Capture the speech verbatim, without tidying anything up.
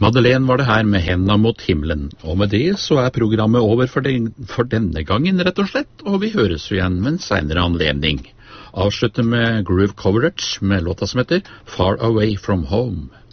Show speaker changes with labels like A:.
A: Madeleine var det her med Henda mot himmelen, og med det så er programmet over for, den, for denne gangen rett og slett, og vi høres jo igjen med en senere anledning. Avslutter med Groove Coverage med låta som heter Far Away From Home.